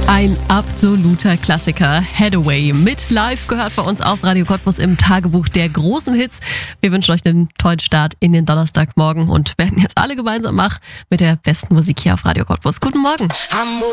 Ein absoluter Klassiker, Hathaway mit Live, gehört bei uns auf Radio Cottbus im Tagebuch der großen Hits. Wir wünschen euch einen tollen Start in den Donnerstagmorgen und werden jetzt alle gemeinsam machen mit der besten Musik hier auf Radio Cottbus. Guten Morgen.